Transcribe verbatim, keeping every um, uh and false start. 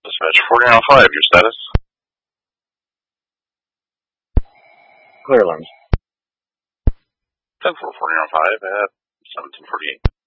Dispatch forty oh five, your status? Clear alarms. ten four forty oh five at seventeen forty-eight.